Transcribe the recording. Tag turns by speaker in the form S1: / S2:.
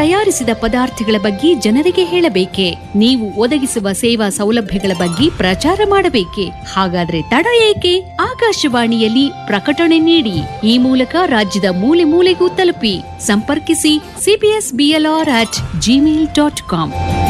S1: ತಯಾರಿಸಿದ ಪದಾರ್ಥಗಳ ಬಗ್ಗೆ ಜನರಿಗೆ ಹೇಳಬೇಕೆ? ನೀವು ಒದಗಿಸುವ ಸೇವಾ ಸೌಲಭ್ಯಗಳ ಬಗ್ಗೆ ಪ್ರಚಾರ ಮಾಡಬೇಕೆ? ಹಾಗಾದ್ರೆ ತಡ ಏಕೆ? ಆಕಾಶವಾಣಿಯಲ್ಲಿ ಪ್ರಕಟಣೆ ನೀಡಿ. ಈ ಮೂಲಕ ರಾಜ್ಯದ ಮೂಲೆ ಮೂಲೆಗೂ ತಲುಪಿ. ಸಂಪರ್ಕಿಸಿ cpsblr@gmail.com.